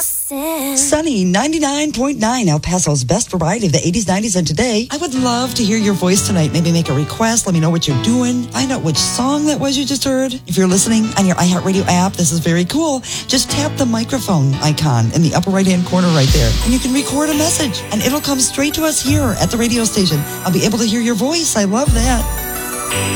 Sunny 99.9, El Paso's best variety of the 80s, 90s, and today. I would love to hear your voice tonight. Maybe make a request. Let me know what you're doing. Find out which song that was you just heard. If you're listening on your iHeartRadio app, this is very cool. Just tap the microphone icon in the upper right-hand corner right there, and you can record a message, and it'll come straight to us here at the radio station. I'll be able to hear your voice. I love that.